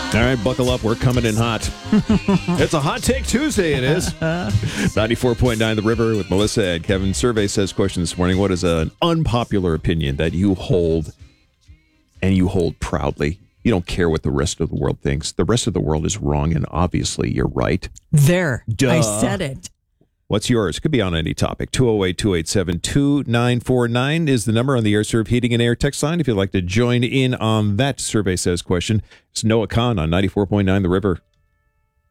All right, buckle up. We're coming in hot. It's a Hot Take Tuesday, it is. 94.9 The River with Melissa and Kevin. Survey says, question this morning, what is an unpopular opinion that you hold and you hold proudly? You don't care what the rest of the world thinks. The rest of the world is wrong, and obviously you're right. There. Duh. I said it. What's yours? Could be on any topic. 208-287-2949 is the number on the AirServe Heating and Air text line. If you'd like to join in on that Survey Says question, it's Noah Khan on 94.9 The River.